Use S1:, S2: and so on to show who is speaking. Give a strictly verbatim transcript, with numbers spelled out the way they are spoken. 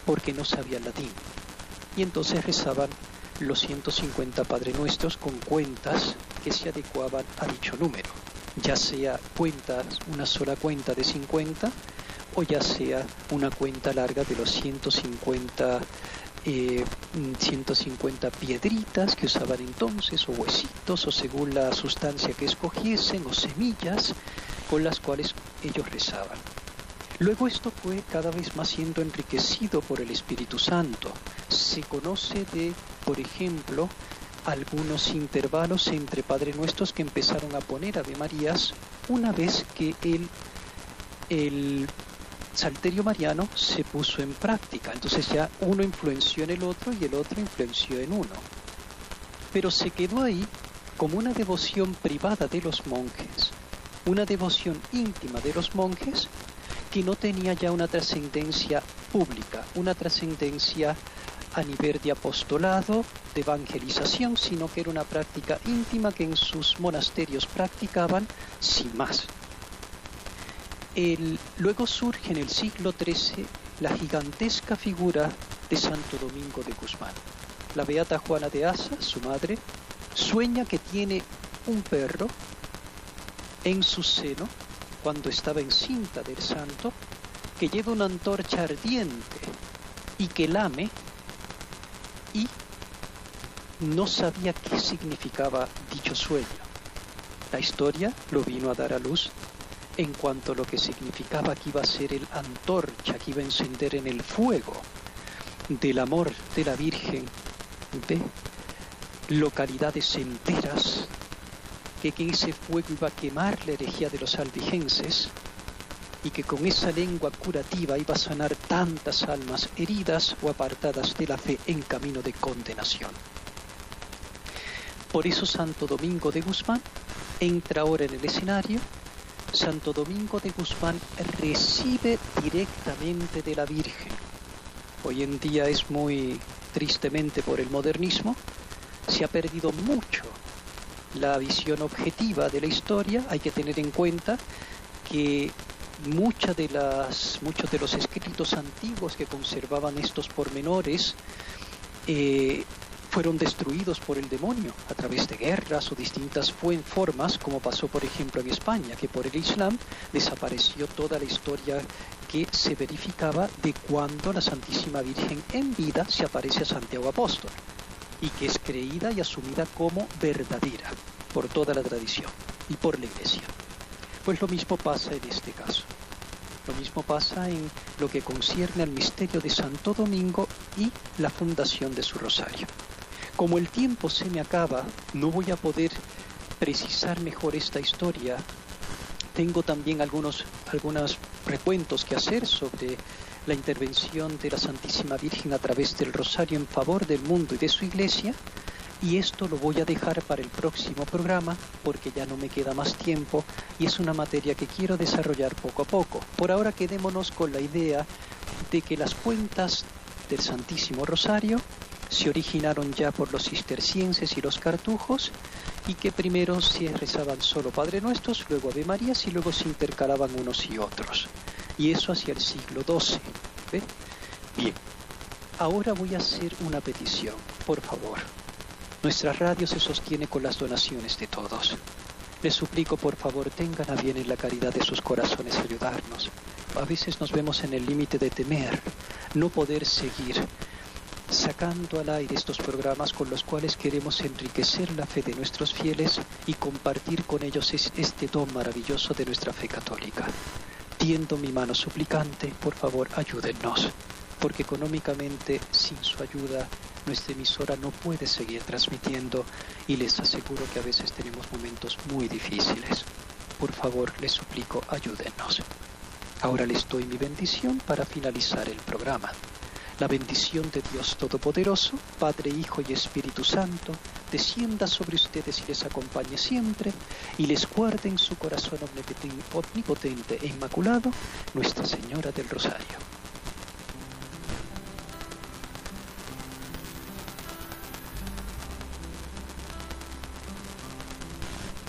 S1: porque no sabían latín. Y entonces rezaban los ciento cincuenta Padre Nuestros con cuentas que se adecuaban a dicho número, ya sea cuentas, una sola cuenta de cincuenta, o ya sea una cuenta larga de los ciento cincuenta, eh, ciento cincuenta piedritas que usaban entonces, o huesitos, o según la sustancia que escogiesen, o semillas con las cuales ellos rezaban. Luego esto fue cada vez más siendo enriquecido por el Espíritu Santo. Se conoce de, por ejemplo, algunos intervalos entre Padre Nuestros que empezaron a poner Ave Marías una vez que el, el Salterio Mariano se puso en práctica. Entonces ya uno influenció en el otro y el otro influenció en uno. Pero se quedó ahí como una devoción privada de los monjes, una devoción íntima de los monjes, que no tenía ya una trascendencia pública, una trascendencia a nivel de apostolado, de evangelización, sino que era una práctica íntima que en sus monasterios practicaban sin más. El, luego surge en el siglo trece la gigantesca figura de Santo Domingo de Guzmán. La beata Juana de Asa, su madre, sueña que tiene un perro en su seno, cuando estaba encinta del santo, que lleva una antorcha ardiente y que lame, y no sabía qué significaba dicho sueño. La historia lo vino a dar a luz en cuanto a lo que significaba que iba a ser el antorcha que iba a encender en el fuego del amor de la Virgen de localidades enteras, que, que ese fuego iba a quemar la herejía de los albigenses y que con esa lengua curativa iba a sanar tantas almas heridas o apartadas de la fe en camino de condenación. Por eso Santo Domingo de Guzmán entra ahora en el escenario. Santo Domingo de Guzmán recibe directamente de la Virgen. Hoy en día es muy tristemente por el modernismo, se ha perdido mucho la visión objetiva de la historia. Hay que tener en cuenta que muchas de las, muchos de los escritos antiguos que conservaban estos pormenores eh, fueron destruidos por el demonio a través de guerras o distintas formas, como pasó por ejemplo en España, que por el Islam desapareció toda la historia que se verificaba de cuando la Santísima Virgen en vida se aparece a Santiago Apóstol, y que es creída y asumida como verdadera por toda la tradición y por la Iglesia. Pues lo mismo pasa en este caso. Lo mismo pasa en lo que concierne al misterio de Santo Domingo y la fundación de su rosario. Como el tiempo se me acaba, no voy a poder precisar mejor esta historia. Tengo también algunos, algunos recuentos que hacer sobre la intervención de la Santísima Virgen a través del rosario en favor del mundo y de su Iglesia, y esto lo voy a dejar para el próximo programa porque ya no me queda más tiempo y es una materia que quiero desarrollar poco a poco. Por ahora quedémonos con la idea de que las cuentas del Santísimo Rosario se originaron ya por los cistercienses y los cartujos, y que primero se rezaban solo Padre Nuestros, luego Ave Marías y luego se intercalaban unos y otros. Y eso hacia el siglo doce. ¿Ve? Bien, ahora voy a hacer una petición, por favor. Nuestra radio se sostiene con las donaciones de todos. Les suplico, por favor, tengan a bien en la caridad de sus corazones ayudarnos. A veces nos vemos en el límite de temer, no poder seguir sacando al aire estos programas con los cuales queremos enriquecer la fe de nuestros fieles y compartir con ellos este don maravilloso de nuestra fe católica. Tiendo mi mano suplicante, por favor, ayúdennos, porque económicamente, sin su ayuda, nuestra emisora no puede seguir transmitiendo y les aseguro que a veces tenemos momentos muy difíciles. Por favor, les suplico, ayúdennos. Ahora les doy mi bendición para finalizar el programa. La bendición de Dios Todopoderoso, Padre, Hijo y Espíritu Santo, descienda sobre ustedes y les acompañe siempre, y les guarde en su corazón omnipotente e inmaculado, Nuestra Señora del Rosario.